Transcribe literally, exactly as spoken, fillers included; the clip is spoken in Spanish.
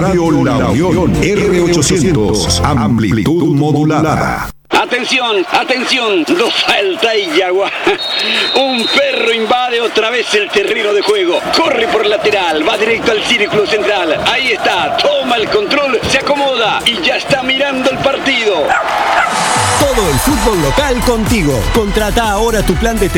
Radio La Unión R ochocientos, amplitud modulada. Atención, atención, dos salta y Yagua. Un perro invade otra vez el terreno de juego. Corre por lateral, va directo al círculo central. Ahí está, toma el control, se acomoda y ya está mirando el partido. Todo el fútbol local contigo. Contrata ahora tu plan de